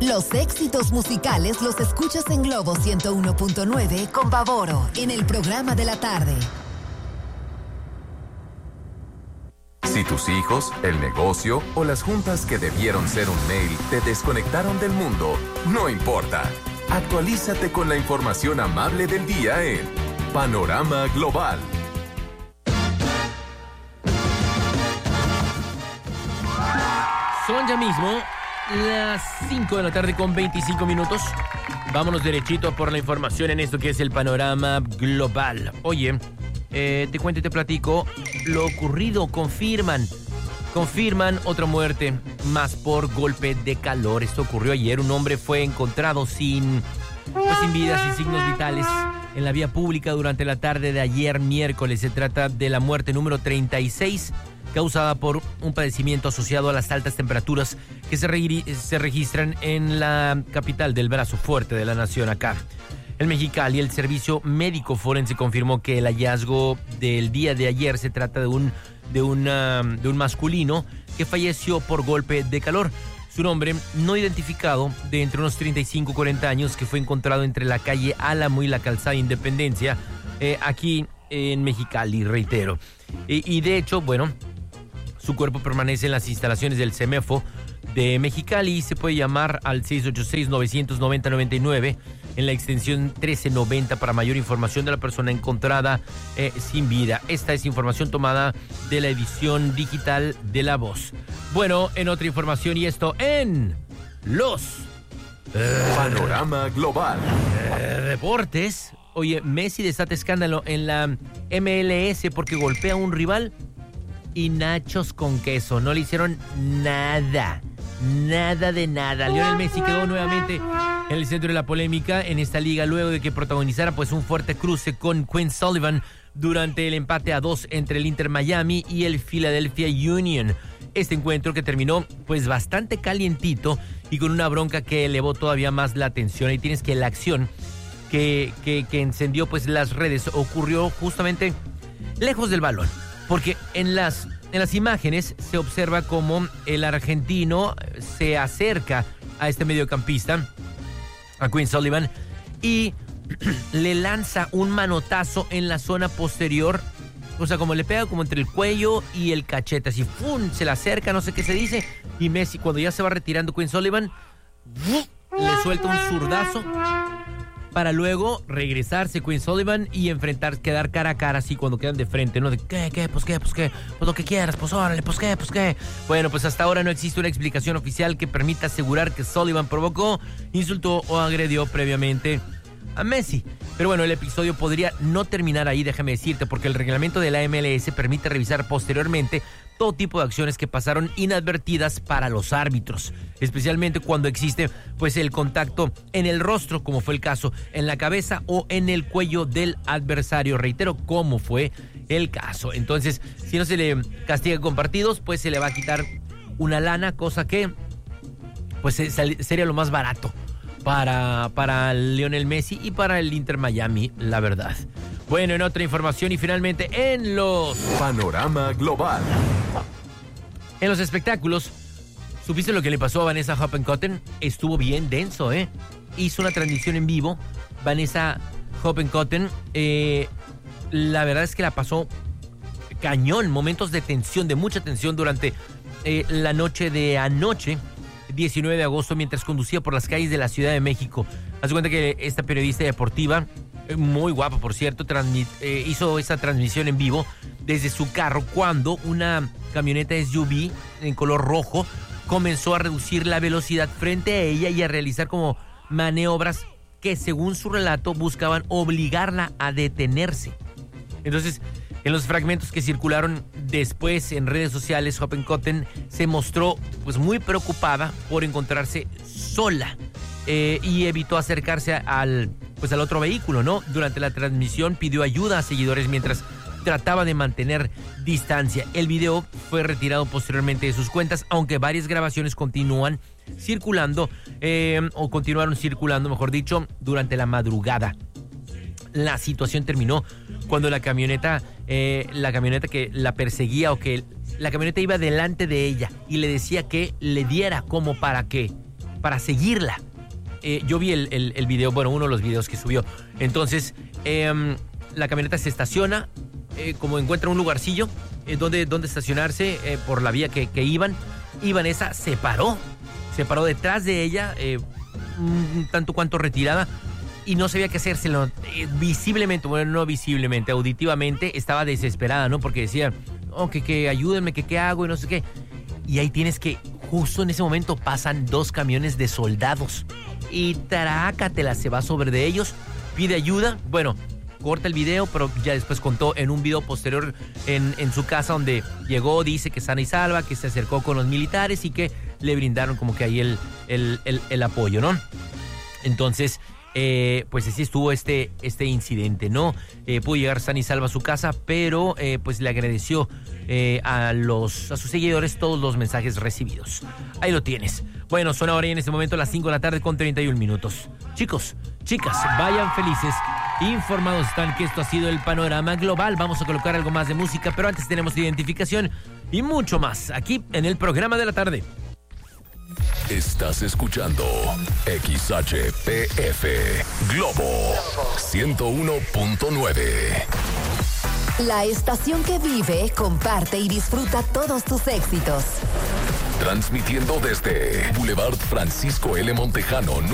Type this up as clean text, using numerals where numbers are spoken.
Los éxitos musicales los escuchas en Globo 101.9 con Pavoro en el programa de la tarde. Si tus hijos, el negocio o las juntas que debieron ser un mail te desconectaron del mundo, no importa. Actualízate con la información amable del día en Panorama Global. Son ya mismo las 5 de la tarde con 25 minutos. Vámonos derechito por la información en esto que es el Panorama Global. Oye, te cuento y te platico lo ocurrido. Confirman otra muerte más por golpe de calor. Esto ocurrió ayer. Un hombre fue encontrado sin vida, sin signos vitales en la vía pública durante la tarde de ayer miércoles. Se trata de la muerte número 36 causada por un padecimiento asociado a las altas temperaturas que se registran en la capital del brazo fuerte de la nación acá. En Mexicali, el servicio médico forense confirmó que el hallazgo del día de ayer se trata de un masculino que falleció por golpe de calor. Su nombre no identificado, de entre unos 35 y 40 años, que fue encontrado entre la calle Álamo y la calzada Independencia, aquí en Mexicali, reitero. Y de hecho, bueno, su cuerpo permanece en las instalaciones del CEMEFO de Mexicali y se puede llamar al 686-990-99 en la extensión 1390 para mayor información de la persona encontrada sin vida. Esta es información tomada de la edición digital de La Voz. Bueno, en otra información, y esto en los Panorama Global. Deportes. Oye, Messi desata escándalo en la MLS porque golpea a un rival y nachos con queso. No le hicieron nada de nada. Lionel Messi quedó nuevamente en el centro de la polémica en esta liga luego de que protagonizara pues un fuerte cruce con Quinn Sullivan durante el empate a 2 entre el Inter Miami y el Philadelphia Union. Este encuentro que terminó pues bastante calientito y con una bronca que elevó todavía más la tensión. Ahí tienes que la acción que encendió pues las redes ocurrió justamente lejos del balón. Porque en las imágenes se observa cómo el argentino se acerca a este mediocampista, a Quinn Sullivan, y le lanza un manotazo en la zona posterior. O sea, como le pega como entre el cuello y el cachete, así, ¡pum!, se le acerca, no sé qué se dice. Y Messi, cuando ya se va retirando Quinn Sullivan, le suelta un zurdazo para luego regresarse Quinn Sullivan y quedar cara a cara así cuando quedan de frente, ¿no? De ¿qué? Pues lo que quieras, pues órale, pues qué. Bueno, pues hasta ahora no existe una explicación oficial que permita asegurar que Sullivan provocó, insultó o agredió previamente a Messi. Pero bueno, el episodio podría no terminar ahí, déjame decirte, porque el reglamento de la MLS permite revisar posteriormente todo tipo de acciones que pasaron inadvertidas para los árbitros, especialmente cuando existe pues el contacto en el rostro, como fue el caso, en la cabeza o en el cuello del adversario, reitero, como fue el caso. Entonces, si no se le castiga con partidos, pues se le va a quitar una lana, cosa que pues sería lo más barato para Lionel Messi y para el Inter Miami, la verdad. Bueno, en otra información y finalmente en los Panorama Global. En los espectáculos, ¿supiste lo que le pasó a Vanessa Hoppenkotten? Estuvo bien denso, Hizo una transmisión en vivo. Vanessa Hoppenkotten, la verdad es que la pasó cañón. Momentos de tensión, de mucha tensión durante la noche de anoche, 19 de agosto, mientras conducía por las calles de la Ciudad de México. Haz de cuenta que esta periodista deportiva, muy guapa por cierto, hizo esa transmisión en vivo desde su carro cuando una camioneta SUV en color rojo comenzó a reducir la velocidad frente a ella y a realizar como maniobras que, según su relato, buscaban obligarla a detenerse. Entonces, en los fragmentos que circularon después en redes sociales, Hoppenkotten se mostró pues muy preocupada por encontrarse sola y evitó acercarse al otro vehículo, ¿no? Durante la transmisión pidió ayuda a seguidores mientras trataba de mantener distancia. El video fue retirado posteriormente de sus cuentas, aunque varias grabaciones continuaron circulando, mejor dicho, durante la madrugada. La situación terminó cuando la camioneta que la perseguía, o que la camioneta iba delante de ella y le decía que le diera como para que para seguirla. Yo vi el video, bueno, uno de los videos que subió. Entonces, la camioneta se estaciona, como encuentra un lugarcillo donde estacionarse por la vía que iban. Y Vanessa se paró detrás de ella, un tanto cuanto retirada, y no sabía qué hacérselo. Visiblemente, bueno, no visiblemente, auditivamente estaba desesperada, ¿no? Porque decía, que ayúdenme, que qué hago y no sé qué. Y ahí tienes que, justo en ese momento pasan 2 camiones de soldados y trácatela, se va sobre de ellos, pide ayuda. Bueno, corta el video, pero ya después contó en un video posterior en su casa, donde llegó, dice que sana y salva, que se acercó con los militares y que le brindaron como que ahí el apoyo, ¿no? Entonces, pues así estuvo este incidente, ¿no? Pudo llegar sana y salva a su casa, pero pues le agradeció a sus seguidores todos los mensajes recibidos. Ahí lo tienes. Bueno, son ahora y en este momento las 5 de la tarde con 31 minutos. Chicos, chicas, vayan felices. Informados están que esto ha sido el panorama global. Vamos a colocar algo más de música, pero antes tenemos identificación y mucho más aquí en el programa de la tarde. Estás escuchando XHPF Globo 101.9. La estación que vive, comparte y disfruta todos tus éxitos. Transmitiendo desde Boulevard Francisco L. Montejano,